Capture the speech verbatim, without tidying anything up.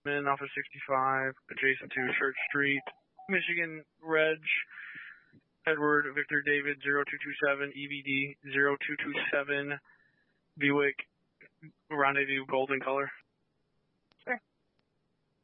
in off of sixty-five, adjacent to Church Street, Michigan Reg, Edward Victor David zero two two seven, E V D zero two two seven, Buick Rendezvous golden color.